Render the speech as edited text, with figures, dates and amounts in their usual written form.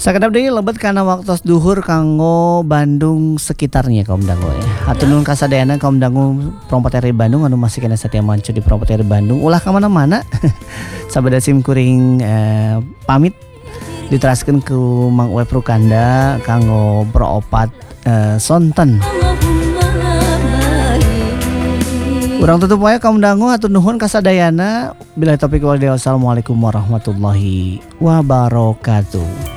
Sakedap deui lebet kana waktos duhur kanggo Bandung sekitarnya kaum dangu ya. Hatur nuhun kasadayana kaum dangu Prompot RI Bandung anu masih kena setia mancu di Prompot RI Bandung. Ulah ka mana-mana. Sabada sim kuring pamit diteraskeun ku Mang Uep Rukanda kanggo beropat sonten. Urang tutup wae kaum dangu hatur nuhun kasadayana. Billahi taufiq wal hidayah. Wassalamualaikum warahmatullahi wabarakatuh.